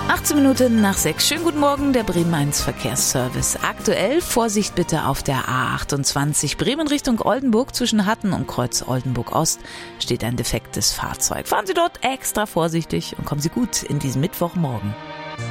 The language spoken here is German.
18 Minuten nach 6. Schönen guten Morgen, der Bremen 1 Verkehrsservice. Aktuell Vorsicht bitte auf der A28 Bremen Richtung Oldenburg. Zwischen Hatten und Kreuz Oldenburg Ost steht ein defektes Fahrzeug. Fahren Sie dort extra vorsichtig und kommen Sie gut in diesen Mittwochmorgen.